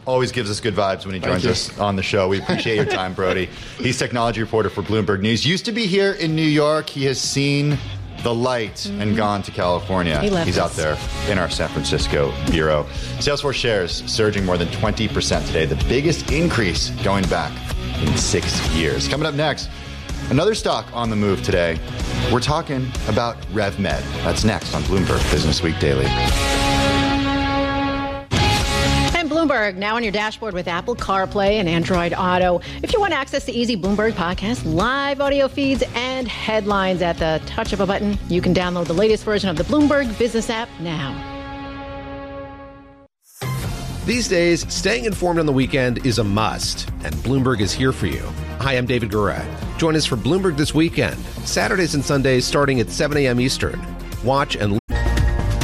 always gives us good vibes when he joins us on the show. We appreciate your time, Brody. He's technology reporter for Bloomberg News. Used to be here in New York. He has seen the light and gone to California. He's out there in our San Francisco bureau. Salesforce shares surging more than 20% today, the biggest increase going back in 6 years. Coming up next, another stock on the move today. We're talking about RevMed. That's next on Bloomberg Business Week Daily. Bloomberg, now on your dashboard with Apple CarPlay and Android Auto. If you want access to easy Bloomberg podcasts, live audio feeds, and headlines at the touch of a button, you can download the latest version of the Bloomberg Business app now. These days, staying informed on the weekend is a must, and Bloomberg is here for you. Hi, I'm David Gura. Join us for Bloomberg This Weekend, Saturdays and Sundays starting at 7 a.m. Eastern. Watch and